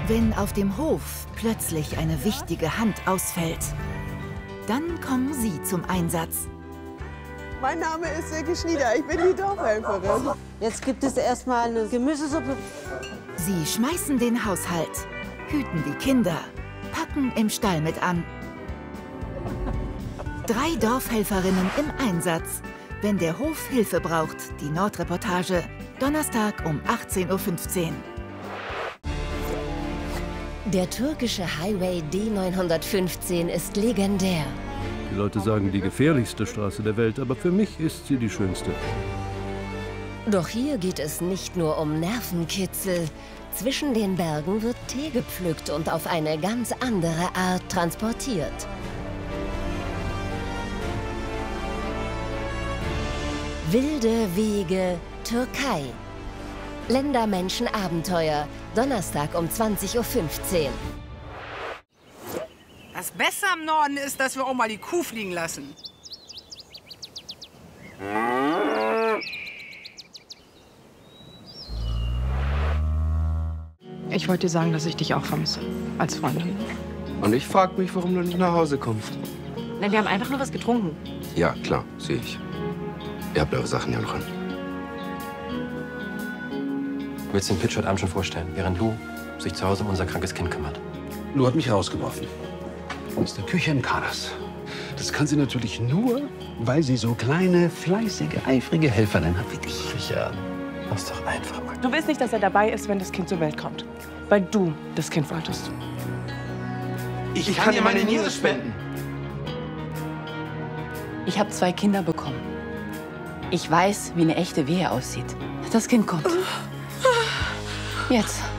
Wenn auf dem Hof plötzlich eine wichtige Hand ausfällt, dann kommen Sie zum Einsatz. Mein Name ist Silke Schnieder, ich bin die Dorfhelferin. Jetzt gibt es erstmal eine Gemüsesuppe. Sie schmeißen den Haushalt, hüten die Kinder, packen im Stall mit an. 3 Dorfhelferinnen im Einsatz, wenn der Hof Hilfe braucht. Die Nordreportage, Donnerstag um 18:15 Uhr. Der türkische Highway D915 ist legendär. Die Leute sagen, die gefährlichste Straße der Welt, aber für mich ist sie die schönste. Doch hier geht es nicht nur um Nervenkitzel. Zwischen den Bergen wird Tee gepflückt und auf eine ganz andere Art transportiert. Wilde Wege, Türkei. Ländermenschen-Abenteuer, Donnerstag um 20:15 Uhr. Das Beste am Norden ist, dass wir auch mal die Kuh fliegen lassen. Ich wollte dir sagen, dass ich dich auch vermisse. Als Freundin. Und ich frage mich, warum du nicht nach Hause kommst. Nein, wir haben einfach nur was getrunken. Ja, klar, sehe ich. Ihr habt eure Sachen ja noch an. Du willst den Pitch heute Abend schon vorstellen, während Lou sich zu Hause um unser krankes Kind kümmert. Lou hat mich rausgeworfen. Aus der Küche in Karas. Das kann sie natürlich nur, weil sie so kleine, fleißige, eifrige Helferin hat wie dich. Richard, mach's doch einfach mal. Du willst nicht, dass er dabei ist, wenn das Kind zur Welt kommt. Weil du das Kind wolltest. Ich kann dir meine Niere spenden. Ich habe 2 Kinder bekommen. Ich weiß, wie eine echte Wehe aussieht. Das Kind kommt. Jetzt.